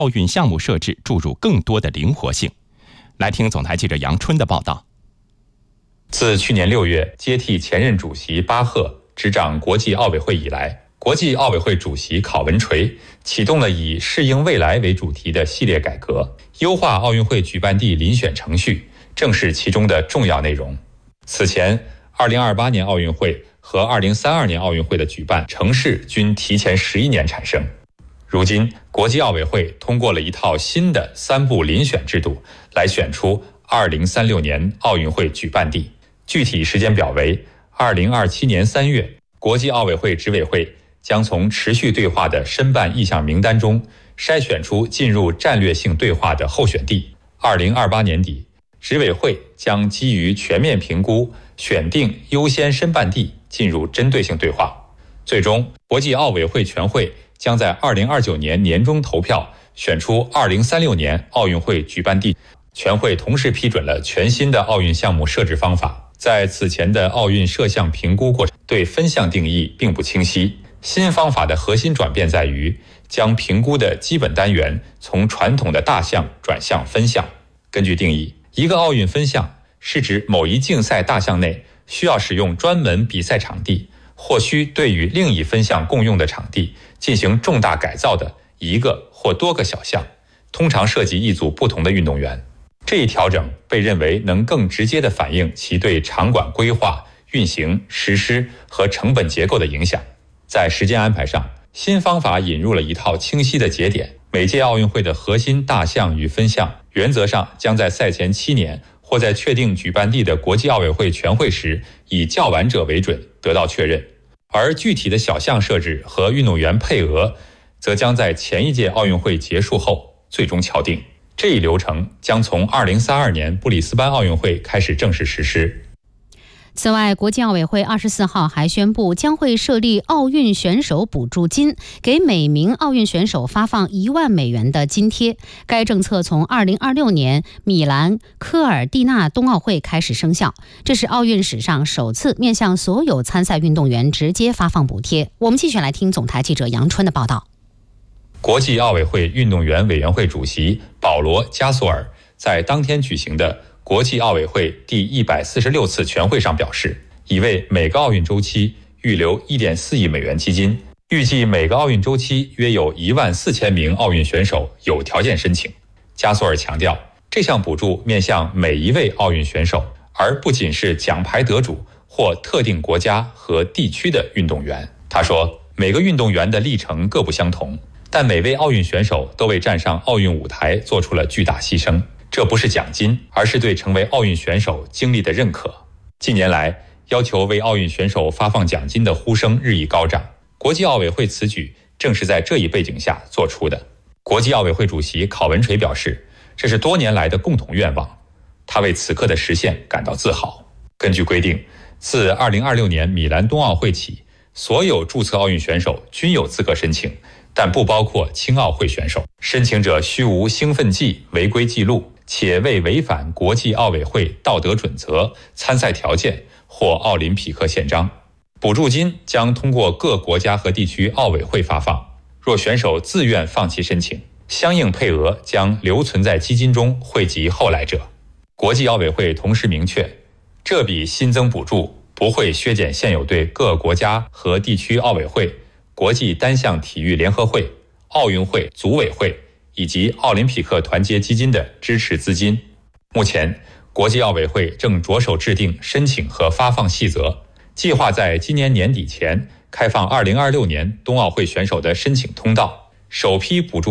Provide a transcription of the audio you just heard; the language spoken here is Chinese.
奥运项目设置注入更多的灵活性。来听总台记者杨春的报道。 自去年6月接替前任主席巴赫执掌国际奥委会以来，国际奥委会主席考文垂启动了以适应未来为主题的系列改革，优化奥运会举办地遴选程序，正是其中的重要内容。此前2028年奥运会和2032年奥运会的举办程式均提前11年产生。如今，国际奥委会通过了一套新的3步遴选制度，来选出2036年奥运会举办地。具体时间表为2027年3月，国际奥委会执委会将从持续对话的申办意向名单中筛选出进入战略性对话的候选地。2028年底，执委会将基于全面评估选定优先申办地，进入针对性对话。最终，国际奥委会全会将在2029年年中投票选出2036年奥运会举办地。全会同时批准了全新的奥运项目设置方法。在此前的奥运设项评估过程对分项定义并不清晰，新方法的核心转变在于将评估的基本单元从传统的大项转向分项。根据定义，一个奥运分项是指某一竞赛大项内需要使用专门比赛场地，或需对与另一分项共用的场地进行重大改造的一个或多个小项，通常涉及一组不同的运动员。这一调整被认为能更直接地反映其对场馆规划、运行、实施和成本结构的影响。在时间安排上，新方法引入了一套清晰的节点，每届奥运会的核心大项与分项原则上将在赛前7年或在确定举办地的国际奥委会全会时以较晚者为准得到确认，而具体的小项设置和运动员配额则将在前一届奥运会结束后最终敲定。这一流程将从2032年布里斯班奥运会开始正式实施。 此外，国际奥委会24号还宣布将会设立奥运选手补助金，给每名奥运选手发放1万美元的津贴。该政策从2026年米兰科尔蒂纳冬奥会开始生效，这是奥运史上首次面向所有参赛运动员直接发放补贴。我们继续来听总台记者杨春的报道。 国际奥委会运动员委员会主席保罗·加索尔在当天举行的国际奥委会第146次全会上表示，已为每个奥运周期预留1.4亿美元基金，预计每个奥运周期约有14000名奥运选手有条件申请。加索尔强调，这项补助面向每一位奥运选手，而不仅是奖牌得主或特定国家和地区的运动员。他说，每个运动员的历程各不相同，但每位奥运选手都为站上奥运舞台做出了巨大牺牲。这不是奖金，而是对成为奥运选手经历的认可。近年来，要求为奥运选手发放奖金的呼声日益高涨。国际奥委会此举正是在这一背景下做出的。国际奥委会主席考文垂表示，这是多年来的共同愿望，他为此刻的实现感到自豪。根据规定，自2026年米兰冬奥会起，所有注册奥运选手均有资格申请，但不包括青奥会选手。申请者须无兴奋剂违规记录，且未违反国际奥委会道德准则、参赛条件或奥林匹克宪章。补助金将通过各国家和地区奥委会发放，若选手自愿放弃申请，相应配额将留存在基金中惠及后来者。国际奥委会同时明确，这笔新增补助不会削减现有对各国家和地区奥委会、国际单项体育联合会、奥运会组委会以及奥林匹克团结基金的支持资金。目前，国际奥委会正着手制定申请和发放细则，计划在今年年底前开放2026年冬奥会选手的申请通道。首批补助